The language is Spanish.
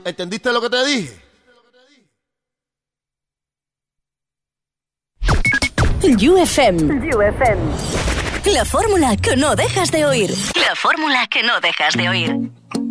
¿Entendiste lo que te dije? UFM. La fórmula que no dejas de oír. La fórmula que no dejas de oír.